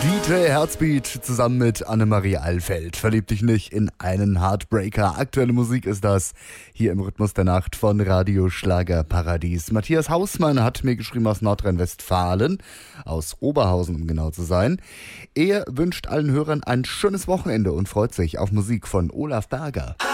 DJ Herzbeat zusammen mit Annemarie Alfeld. Verlieb dich nicht in einen Heartbreaker. Aktuelle Musik ist das hier im Rhythmus der Nacht von Radio Schlagerparadies. Matthias Hausmann hat mir geschrieben aus Nordrhein-Westfalen, aus Oberhausen, um genau zu sein. Er wünscht allen Hörern ein schönes Wochenende und freut sich auf Musik von Olaf Berger.